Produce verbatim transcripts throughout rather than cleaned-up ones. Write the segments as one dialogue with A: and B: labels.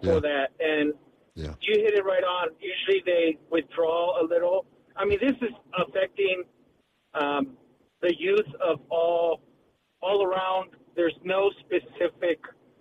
A: for
B: yeah.
A: that. And
B: Yeah.
A: you hit it right on. Usually they withdraw a little. I mean, this is affecting um, the youth of all all around. There's no specific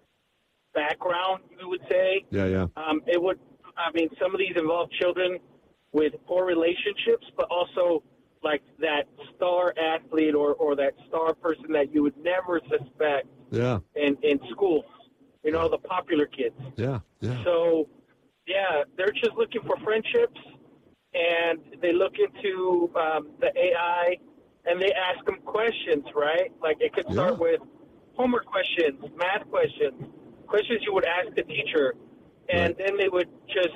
A: background, you would say.
B: Yeah, yeah.
A: Um, it would, I mean, some of these involve children with poor relationships, but also like that star athlete or, or that star person that you would never suspect
B: Yeah.
A: in, in schools, you know, the popular kids.
B: Yeah, yeah.
A: So, yeah, they're just looking for friendships, and they look into um, the A I, and they ask them questions, right? Like it could start
B: Yeah.
A: with homework questions, math questions, questions you would ask the teacher, and
B: Right.
A: then they would just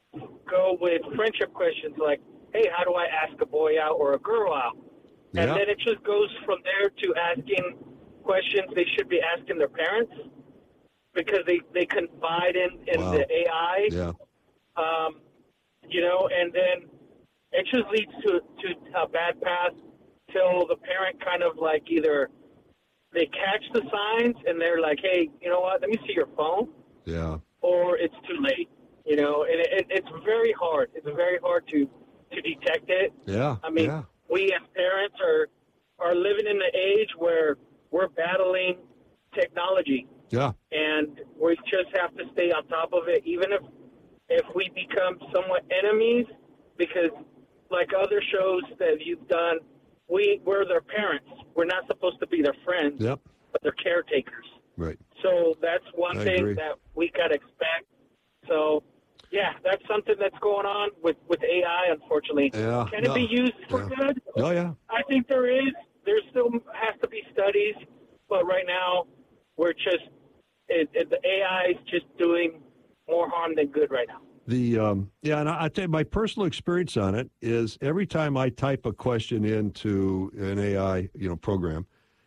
A: go with friendship questions like, hey, how do I ask a boy out or a girl out? And
B: Yeah.
A: then it just goes from there to asking questions they should be asking their parents because they, they confide in, in
B: Wow.
A: the A I.
B: Yeah.
A: Um, you know, and then it just leads to, to a bad path till the parent kind of like either they catch the signs and they're like, hey, you know what, let me see your phone,
B: Yeah.
A: or it's too late, you know, and it, it, it's very hard. It's very hard to, to detect it.
B: Yeah.
A: I mean,
B: yeah.
A: we as parents are, are living in the age where we're battling technology.
B: Yeah.
A: And we just have to stay on top of it, even if if we become somewhat enemies, because like other shows that you've done, we, we're their parents. We're not supposed to be their friends,
B: Yep.
A: but they're caretakers.
B: Right.
A: So that's one
B: I
A: thing
B: agree.
A: that we got to expect. So, yeah, that's something that's going on with, with A I, unfortunately.
B: Yeah.
A: Can
B: no.
A: it be used for
B: Yeah.
A: good?
B: Oh, yeah.
A: I think there is. There still has to be studies, but right now we're just it, it, the A I is just doing more harm than good right now.
B: The um, yeah, and I, I tell you, my personal experience on it is every time I type a question into an A I, you know, program,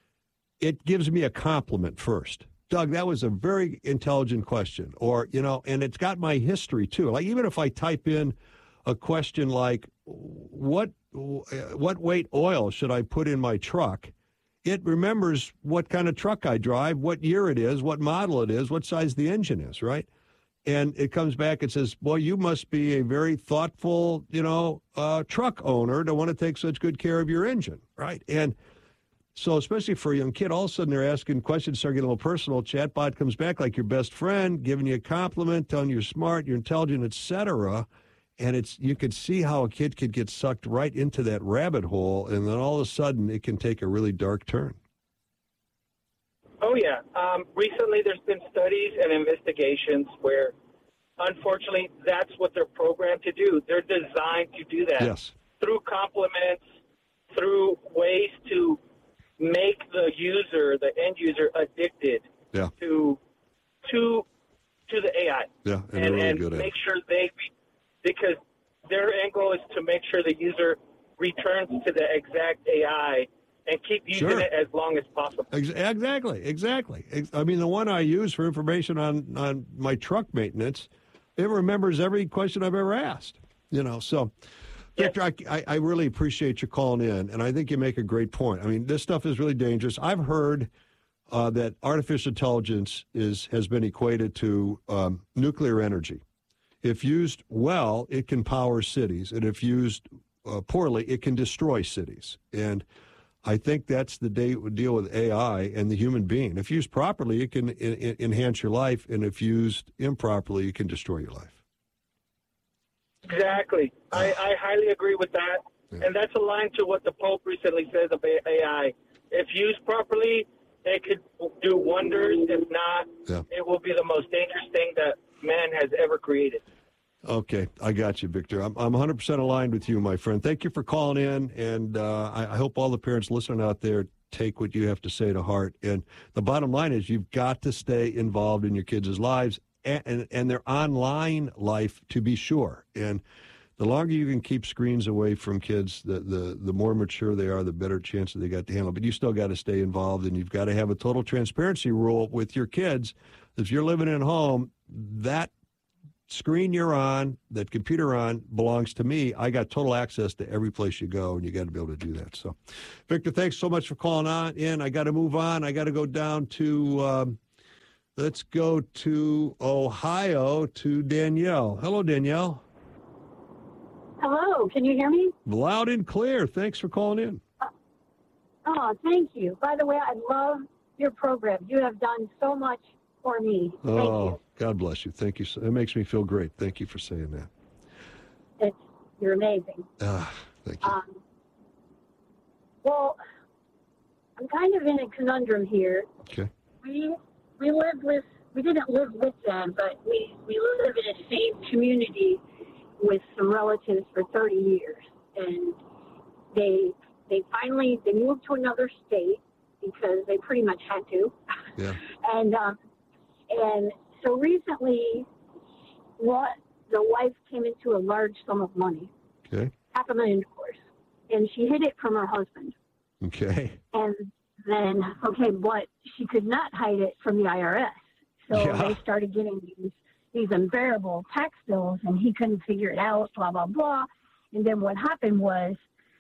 B: it gives me a compliment first. Doug, that was a very intelligent question, or you know, and it's got my history too. Like even if I type in a question like, "What what weight oil should I put in my truck?" It remembers what kind of truck I drive, what year it is, what model it is, what size the engine is, right? And it comes back and says, boy, you must be a very thoughtful, you know, uh, truck owner to want to take such good care of your engine, right? And so especially for a young kid, all of a sudden they're asking questions, start getting a little personal. Chatbot comes back like your best friend, giving you a compliment, telling you you're smart, you're intelligent, et cetera. And it's you could see how a kid could get sucked right into that rabbit hole, and then all of a sudden it can take a really dark turn.
A: Oh, yeah. Um, recently there's been studies and investigations where, unfortunately, that's what they're programmed to do. They're designed to do that.
B: Yes.
A: Through compliments, through ways to make the user, the end user, addicted
B: Yeah.
A: to to to the A I.
B: Yeah, and,
A: and,
B: they're really
A: and
B: good at
A: make
B: it.
A: sure they, because their end goal is to make sure the user returns to the exact A I and keep using
B: Sure.
A: it as long as possible.
B: Ex- Exactly, exactly. Ex- I mean, the one I use for information on, on my truck maintenance, it remembers every question I've ever asked. You know, so, Victor, I, I, I really appreciate you calling in, and I think you make a great point. I mean, this stuff is really dangerous. I've heard uh, that artificial intelligence is has been equated to um, nuclear energy. If used well, it can power cities, and if used uh, poorly, it can destroy cities. And I think that's the day deal with A I and the human being. If used properly, it can in, in, enhance your life, and if used improperly, it can destroy your life.
A: Exactly. I, I highly agree with that.
B: Yeah.
A: And that's aligned to what the Pope recently says of A I. If used properly, it could do wonders. If not,
B: Yeah.
A: it will be the most dangerous thing that man has ever created.
B: Okay, I got you, Victor. I'm, I'm one hundred percent aligned with you, my friend. Thank you for calling in, and uh, I, I hope all the parents listening out there take what you have to say to heart. And the bottom line is you've got to stay involved in your kids' lives and, and, and their online life, to be sure. And the longer you can keep screens away from kids, the, the, the more mature they are, the better chance that they got to handle. But you still got to stay involved, and you've got to have a total transparency rule with your kids. If you're living at home, that screen you're on, that computer on, belongs to me. I got total access to every place you go, and you got to be able to do that. So, Victor, thanks so much for calling on in. I got to move on. I got to go down to um, let's go to Ohio to Danielle. Hello, Danielle.
C: Hello, can you hear me?
B: Loud and clear. Thanks for calling in.
C: Uh, oh, thank you. By the way, I love your program. You have done so much for me. Thank
B: oh,
C: you.
B: God bless you. Thank you. So, it makes me feel great. Thank you for saying that.
C: It's, you're amazing.
B: Ah, thank you.
C: Um, well, I'm kind of in a conundrum here.
B: Okay.
C: We we lived with, we didn't live with them, but we, we live in the same community with some relatives for thirty years. And they they finally, they moved to another state because they pretty much had to.
B: Yeah.
C: and um, and so recently, what the wife came into a large sum of money.
B: Okay.
C: Half a million dollars. And she hid it from her husband.
B: Okay.
C: And then, okay, but she could not hide it from the I R S. So
B: Yeah.
C: they started getting these, these unbearable tax bills, and he couldn't figure it out, blah, blah, blah. And then what happened was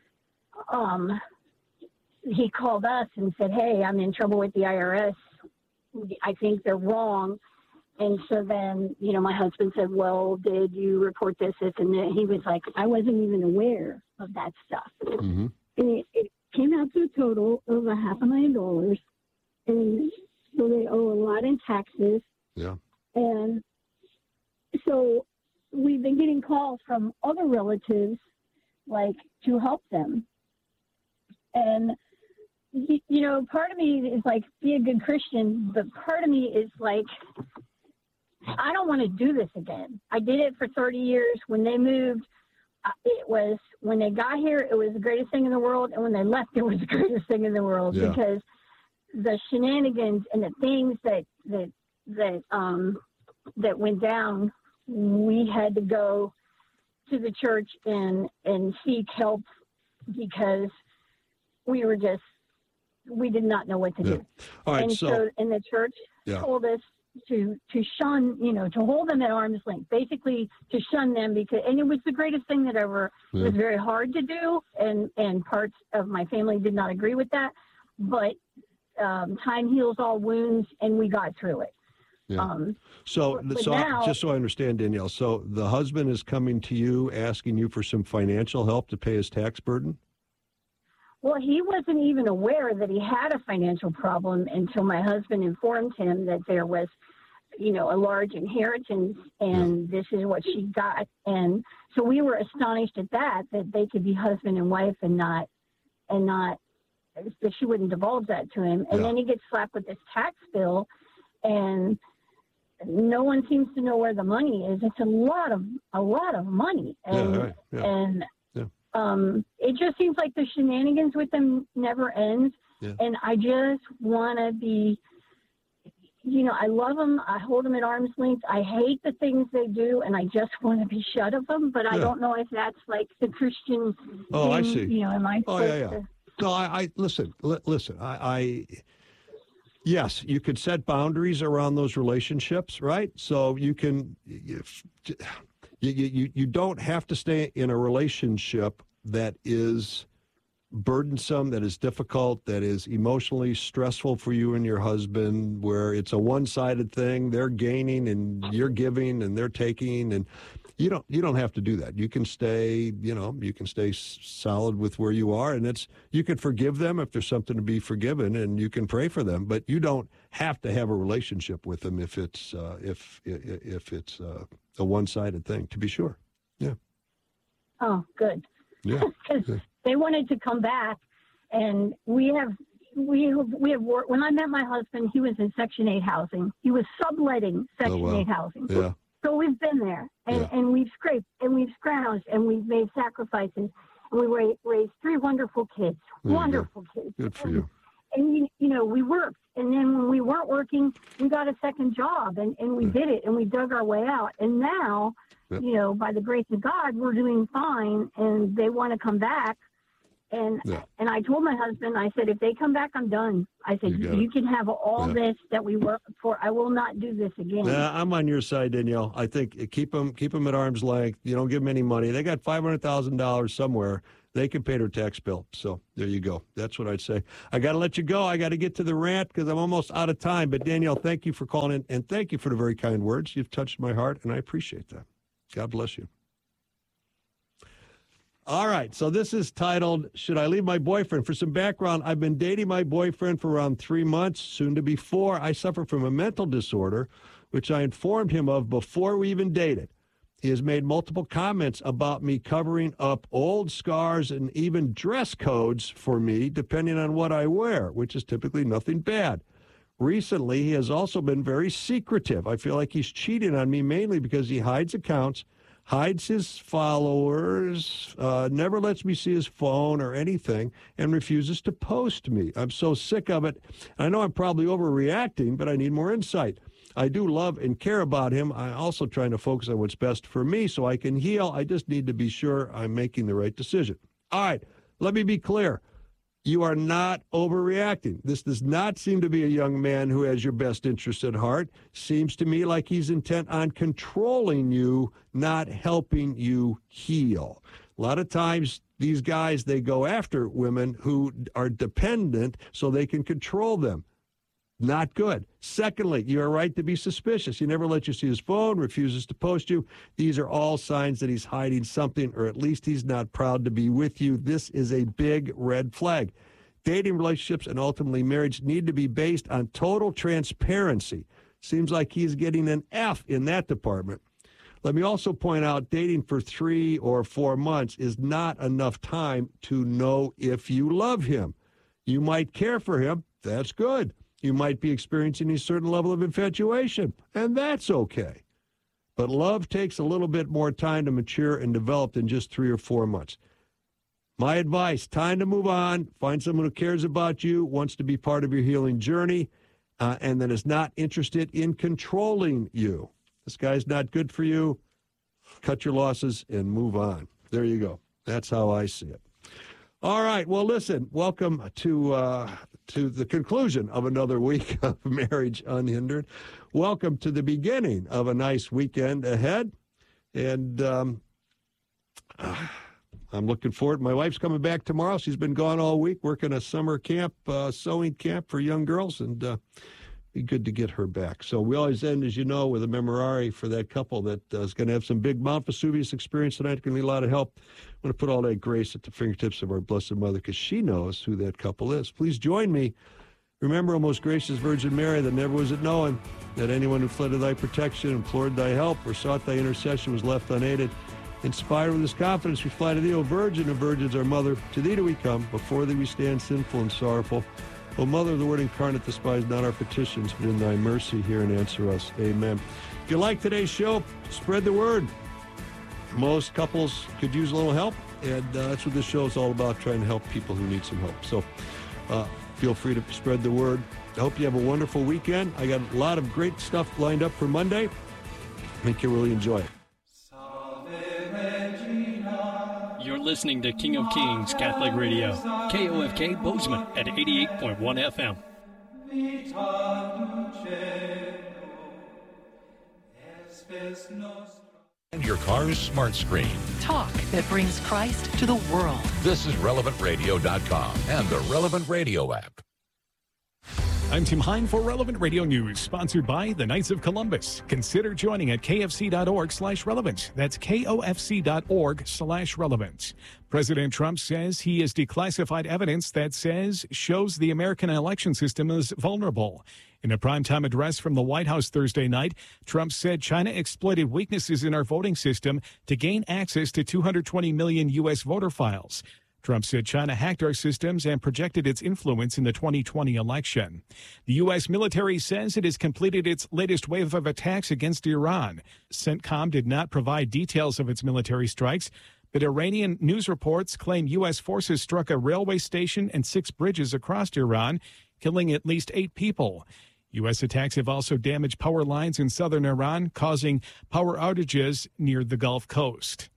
C: um, he called us and said, hey, I'm in trouble with the I R S. I think they're wrong. And so then, you know, my husband said, well, did you report this? this? And then he was like, I wasn't even aware of that stuff.
B: Mm-hmm.
C: And it, it came out to a total of a half a million dollars. And so they owe a lot in taxes.
B: Yeah.
C: And so we've been getting calls from other relatives, like, to help them. And, you know, part of me is like, be a good Christian, but part of me is like, I don't want to do this again. I did it for thirty years. When they moved, it was, when they got here, it was the greatest thing in the world. And when they left, it was the greatest thing in the world
B: Yeah.
C: because the shenanigans and the things that, that, that, um, that went down, we had to go to the church and, and seek help because we were just, we did not know what to
B: Yeah.
C: do.
B: All right.
C: And
B: So,
C: so, and the church
B: yeah.
C: told us to to shun, you know, to hold them at arm's length, basically to shun them because, and it was the greatest thing that ever.
B: Yeah.
C: It was very hard to do, and and parts of my family did not agree with that, but um, time heals all wounds, and we got through it.
B: Yeah.
C: Um,
B: so,
C: but
B: so
C: now-
B: I, just so I understand, Danielle, so the husband is coming to you asking you for some financial help to pay his tax burden?
C: Well, he wasn't even aware that he had a financial problem until my husband informed him that there was, you know, a large inheritance and yeah. this is what she got. And so we were astonished at that, that they could be husband and wife and not, and not, that she wouldn't divulge that to him. And
B: yeah.
C: then he gets slapped with this tax bill and no one seems to know where the money is. It's a lot of, a lot of money. And,
B: yeah, right. yeah.
C: and,
B: yeah.
C: Um, it just seems like the shenanigans with them never ends.
B: Yeah.
C: And I just want to be, you know, I love them. I hold them at arm's length. I hate the things they do, and I just want to be shut of them. But yeah. I don't know if that's like the Christian
B: Oh,
C: thing,
B: I see.
C: You know, am I
B: Oh, yeah, yeah.
C: to...
B: No, I, I listen, li- listen, I, I, yes, you could set boundaries around those relationships, right? So you can, if, You, you, you don't have to stay in a relationship that is burdensome, that is difficult, that is emotionally stressful for you and your husband, where it's a one-sided thing. They're gaining and you're giving and they're taking, and you don't you don't have to do that. You can stay, you know, you can stay solid with where you are, and it's you can forgive them if there's something to be forgiven, and you can pray for them, but you don't have to have a relationship with them if it's uh, if if it's uh, a one-sided thing, to be sure. Yeah.
C: Oh, good.
B: Yeah.
C: Because
B: yeah.
C: they wanted to come back, and we have we have, we have worked. When I met my husband, he was in Section eight housing. He was subletting Section
B: oh, wow.
C: eight housing.
B: Yeah.
C: So we've been there, and,
B: yeah.
C: and we've scraped, and we've scrounged, and we've made sacrifices, and we ra- raised three wonderful kids,
B: there
C: wonderful kids.
B: Good for
C: and,
B: you.
C: And, you, you know, we worked, and then when we weren't working, we got a second job, and, and we
B: yeah.
C: did it, and we dug our way out. And now,
B: yeah.
C: you know, by the grace of God, we're doing fine, and they want to come back. And
B: Yeah.
C: and I told my husband, I said, if they come back, I'm done. I said,
B: You
C: you,
B: got it.
C: you can have all
B: Yeah.
C: this that we worked for. I will not do this again.
B: Yeah, I'm on your side, Danielle. I think keep them keep them at arm's length. You don't give them any money. They got five hundred thousand dollars somewhere. They can pay their tax bill. So there you go. That's what I'd say. I got to let you go. I got to get to the rant because I'm almost out of time. But Danielle, thank you for calling in, and thank you for the very kind words. You've touched my heart, and I appreciate that. God bless you. All right, so this is titled, Should I Leave My Boyfriend? For some background, I've been dating my boyfriend for around three months, soon to be four. I suffer from a mental disorder, which I informed him of before we even dated. He has made multiple comments about me covering up old scars and even dress codes for me, depending on what I wear, which is typically nothing bad. Recently, he has also been very secretive. I feel like he's cheating on me mainly because he hides accounts, hides his followers, uh, never lets me see his phone or anything, and refuses to post me. I'm so sick of it. I know I'm probably overreacting, but I need more insight. I do love and care about him. I'm also trying to focus on what's best for me so I can heal. I just need to be sure I'm making the right decision. All right, let me be clear. You are not overreacting. This does not seem to be a young man who has your best interest at heart. Seems to me like he's intent on controlling you, not helping you heal. A lot of times, these guys, they go after women who are dependent so they can control them. Not good. Secondly, you're right to be suspicious. He never lets you see his phone, refuses to post you. These are all signs that he's hiding something, or at least he's not proud to be with you. This is a big red flag. Dating relationships and ultimately marriage need to be based on total transparency. Seems like he's getting an F in that department. Let me also point out dating for three or four months is not enough time to know if you love him. You might care for him. That's good. You might be experiencing a certain level of infatuation, and that's okay. But love takes a little bit more time to mature and develop than just three or four months. My advice, time to move on, find someone who cares about you, wants to be part of your healing journey, uh, and that is not interested in controlling you. This guy's not good for you. Cut your losses and move on. There you go. That's how I see it. All right. Well, listen, welcome to uh, to the conclusion of another week of Marriage Unhindered. Welcome to the beginning of a nice weekend ahead. And um, uh, I'm looking forward. My wife's coming back tomorrow. She's been gone all week working a summer camp, uh, sewing camp for young girls, and uh, be good to get her back. So we always end, as you know, with a memorare for that couple that uh, is going to have some big Mount Vesuvius experience tonight. Going to need a lot of help. I'm going to put all that grace at the fingertips of our Blessed Mother because she knows who that couple is. Please join me. Remember, O most gracious Virgin Mary, that never was it known that anyone who fled to thy protection, implored thy help, or sought thy intercession was left unaided. Inspired with this confidence, we fly to thee, O Virgin of Virgins, our Mother. To thee do we come. Before thee we stand sinful and sorrowful. O Mother of the Word incarnate, despise not our petitions, but in thy mercy hear and answer us. Amen. If you like today's show, spread the word. Most couples could use a little help, and uh, that's what this show is all about, trying to help people who need some help. So uh, feel free to spread the word. I hope you have a wonderful weekend. I got a lot of great stuff lined up for Monday. I think you'll really enjoy it.
D: You're listening to King of Kings Catholic Radio, K O F K Bozeman at eighty-eight point one F M.
E: And your car's smart screen.
F: Talk that brings Christ to the world.
E: This is relevant radio dot com and the Relevant Radio app.
G: I'm Tim Hine for Relevant Radio News, sponsored by the Knights of Columbus. Consider joining at K F C dot org slash relevant. That's K O F C dot org slash relevant. President Trump says he has declassified evidence that says shows the American election system is vulnerable. In a primetime address from the White House Thursday night, Trump said China exploited weaknesses in our voting system to gain access to two hundred twenty million U S voter files. Trump said China hacked our systems and projected its influence in the twenty twenty election. The U S military says it has completed its latest wave of attacks against Iran. CENTCOM did not provide details of its military strikes, but Iranian news reports claim U S forces struck a railway station and six bridges across Iran, killing at least eight people. U S attacks have also damaged power lines in southern Iran, causing power outages near the Gulf Coast.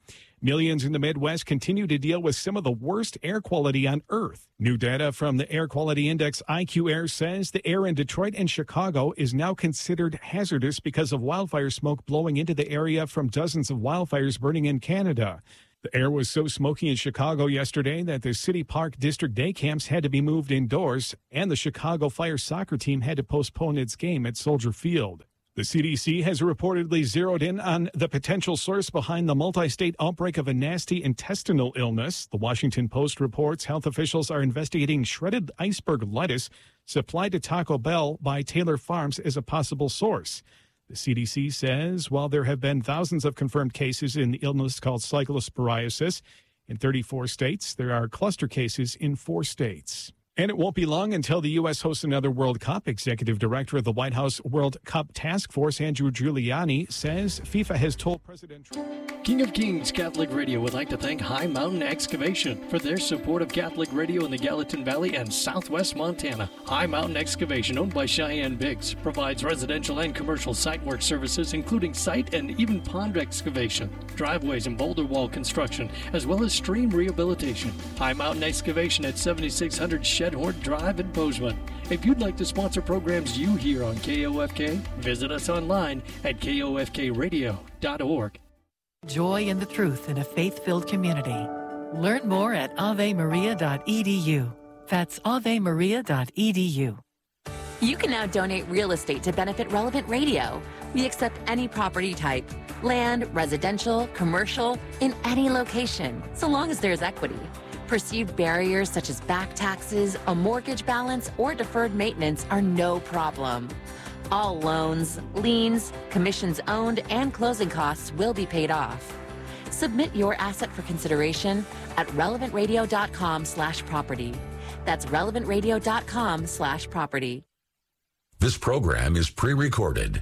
G: Millions in the Midwest continue to deal with some of the worst air quality on Earth. New data from the Air Quality Index I Q Air says the air in Detroit and Chicago is now considered hazardous because of wildfire smoke blowing into the area from dozens of wildfires burning in Canada. The air was so smoky in Chicago yesterday that the City Park District day camps had to be moved indoors, and the Chicago Fire soccer team had to postpone its game at Soldier Field. The C D C has reportedly zeroed in on the potential source behind the multi-state outbreak of a nasty intestinal illness. The Washington Post reports health officials are investigating shredded iceberg lettuce supplied to Taco Bell by Taylor Farms as a possible source. The C D C says while there have been thousands of confirmed cases in the illness called cyclosporiasis in thirty-four states, there are cluster cases in four states. And it won't be long until the U S hosts another World Cup. Executive Director of the White House World Cup Task Force, Andrew Giuliani, says FIFA has told President Trump.
D: King of Kings Catholic Radio would like to thank High Mountain Excavation for their support of Catholic Radio in the Gallatin Valley and southwest Montana. High Mountain Excavation, owned by Cheyenne Biggs, provides residential and commercial site work services, including site and even pond excavation, driveways and boulder wall construction, as well as stream rehabilitation. High Mountain Excavation at seventy-six hundred Shedhorn Drive in Bozeman. If you'd like to sponsor programs you hear on K O F K, visit us online at K O F K radio dot org.
F: Joy in the truth in a faith-filled community. Learn more at ave maria dot e d u. That's ave maria dot e d u.
H: You can now donate real estate to benefit Relevant Radio. We accept any property type, land, residential, commercial, in any location, so long as there's equity. Perceived barriers such as back taxes, a mortgage balance, or deferred maintenance are no problem. All loans, liens, commissions owned, and closing costs will be paid off. Submit your asset for consideration at relevant radio dot com slash property. That's relevant radio dot com slash property.
E: This program is pre-recorded.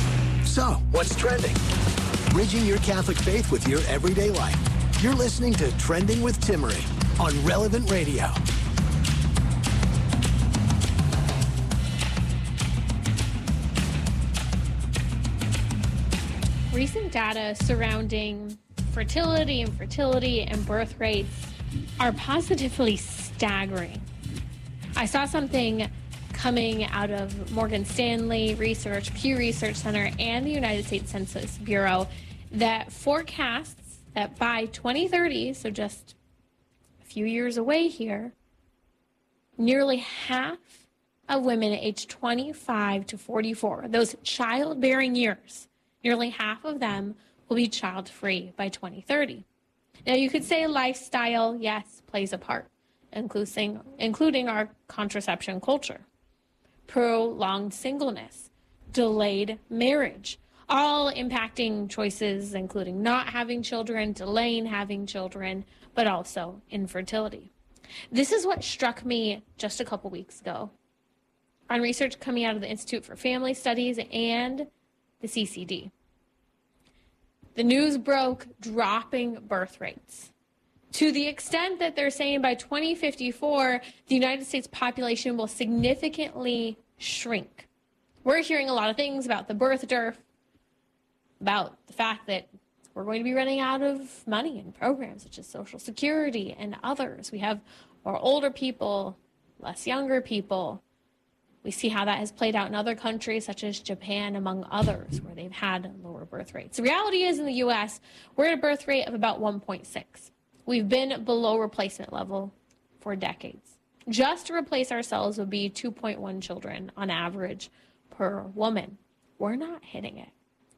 I: So, what's trending? Bridging your Catholic faith with your everyday life. You're listening to Trending with Timmerie on Relevant Radio.
J: Recent data surrounding fertility, infertility, and birth rates are positively staggering. I saw something coming out of Morgan Stanley Research, Pew Research Center, and the United States Census Bureau that forecasts that by twenty thirty, so just a few years away here, nearly half of women aged twenty-five to forty-four, those childbearing years, nearly half of them will be child-free by twenty thirty. Now, you could say lifestyle, yes, plays a part, including, including our contraception culture, prolonged singleness, delayed marriage, all impacting choices, including not having children, delaying having children, but also infertility. This is what struck me just a couple weeks ago on research coming out of the Institute for Family Studies and the C C D. The news broke dropping birth rates to the extent that they're saying by twenty fifty-four, the United States population will significantly shrink. We're hearing a lot of things about the birth dearth, about the fact that we're going to be running out of money in programs such as Social Security and others. We have more older people, less younger people. We see how that has played out in other countries such as Japan, among others, where they've had lower birth rates. The reality is in the U S, we're at a birth rate of about one point six. We've been below replacement level for decades. Just to replace ourselves would be two point one children on average per woman. We're not hitting it.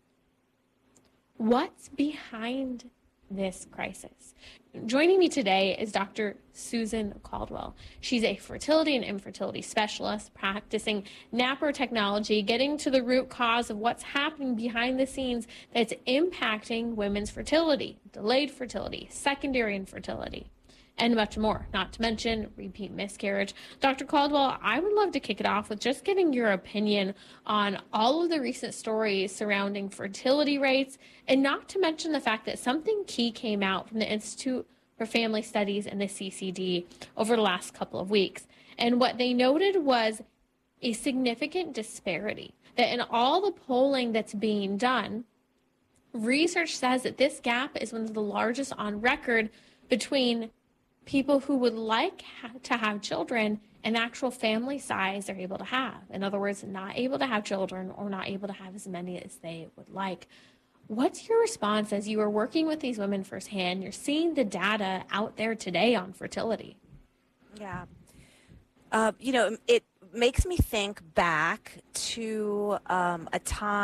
J: What's behind this crisis? Joining me today is Doctor Susan Caldwell. She's a fertility and infertility specialist practicing NAPR technology, getting to the root cause of what's happening behind the scenes that's impacting women's fertility, delayed fertility, secondary infertility, and much more, not to mention repeat miscarriage. Doctor Caldwell, I would love to kick it off with just getting your opinion on all of the recent stories surrounding fertility rates, and not to mention the fact that something key came out from the Institute for Family Studies and the C C D over the last couple of weeks. And what they noted was a significant disparity, that in all the polling that's being done, Research says that this gap is one of the largest on record between people who would like ha- to have children and the actual family size they're able to have. In other words, not able to have children or not able to have as many as they would like. What's your response as you are working with these women firsthand? You're seeing the data out there today on fertility.
K: Yeah. Uh, you know, it makes me think back to um, a time